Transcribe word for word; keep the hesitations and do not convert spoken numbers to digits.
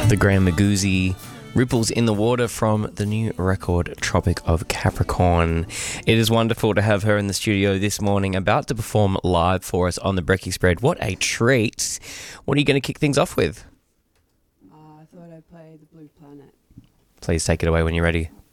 The Graham Maguzzi, Ripples in the Water from the new record Tropic of Capricorn. It is wonderful to have her in the studio this morning, about to perform live for us on the Brekkie Spread. What a treat. What are you going to kick things off with? Uh, I thought I'd play The Blue Planet. Please take it away when you're ready.